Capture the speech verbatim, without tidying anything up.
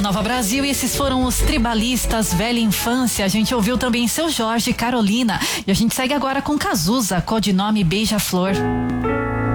Nova Brasil, e esses foram os Tribalistas, Velha Infância. A gente ouviu também Seu Jorge e Carolina. E a gente segue agora com Cazuza, codinome Beija-Flor.